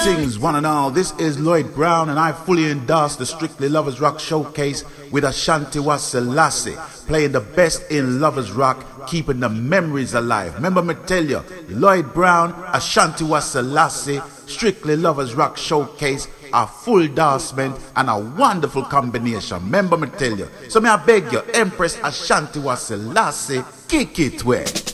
Greetings, one and all. This is Lloyd Brown, and I fully endorse the Strictly Lovers Rock Showcase with Ashanti Selassie, playing the best in Lovers Rock, keeping the memories alive. Remember me tell you, Lloyd Brown, Ashanti Selassie, Strictly Lovers Rock Showcase, a full endorsement and a wonderful combination. Remember me tell you. So me I beg you, Empress Ashanti Selassie, kick it where.